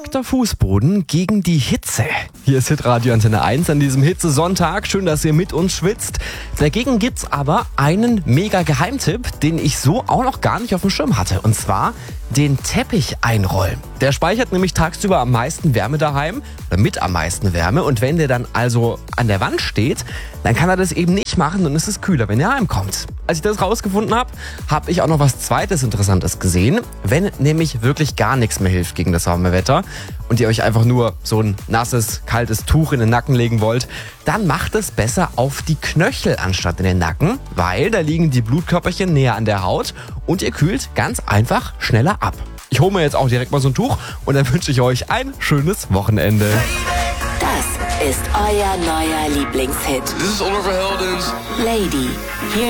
Besorgter Fußboden gegen die Hitze. Hier ist Hitradio Antenne 1 an diesem Hitzesonntag. Schön, dass ihr mit uns schwitzt. Dagegen gibt's aber einen mega Geheimtipp, den ich so auch noch gar nicht auf dem Schirm hatte. Und zwar den Teppich einrollen. Der speichert nämlich tagsüber am meisten Wärme daheim, oder mit am meisten Wärme. Und wenn der dann also an der Wand steht, dann kann er das eben nicht machen und es ist kühler, wenn er heimkommt. Als ich das rausgefunden habe, habe ich auch noch was zweites Interessantes gesehen. Wenn nämlich wirklich gar nichts mehr hilft gegen das warme Wetter und ihr euch einfach nur so ein nasses, kaltes Tuch in den Nacken legen wollt, dann macht es besser auf die Knöchel anstatt in den Nacken, weil da liegen die Blutkörperchen näher an der Haut und ihr kühlt ganz einfach schneller ab. Ich hole mir jetzt auch direkt mal so ein Tuch und dann wünsche ich euch ein schönes Wochenende. Das ist euer neuer Lieblingshit. This is Oliver Heldens. Lady. Hier